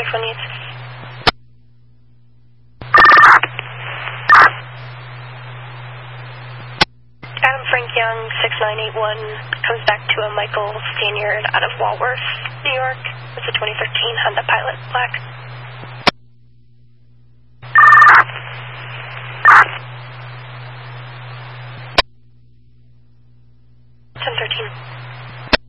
X1 needs. Adam Frank Young, 6981, comes back to a Michael Stanyard out of Walworth, New York. It's a 2013 Honda Pilot, black.